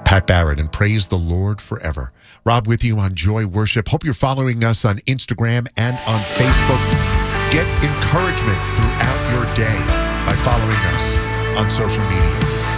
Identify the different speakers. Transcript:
Speaker 1: Pat Barrett, and praise the Lord forever. Rob with you on Joy Worship. Hope you're following us on Instagram and on Facebook. Get encouragement throughout your day by following us on social media.